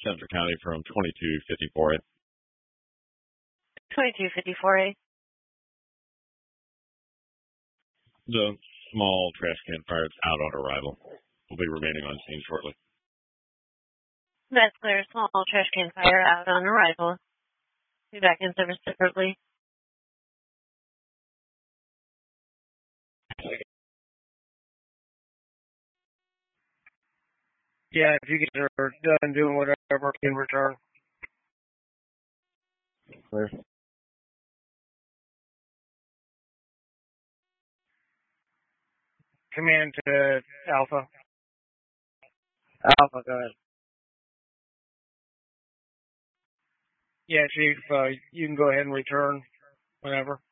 Central County from 2254A. 2254A. The small trash can fire is out on arrival. Will be remaining on scene shortly. That's clear. Small trash can fire out on arrival. Be back in service separately. Yeah, if you guys are done doing whatever, in return. Clear. Command to Alpha. Alpha, go ahead. Yeah, Chief, you can go ahead and return whenever.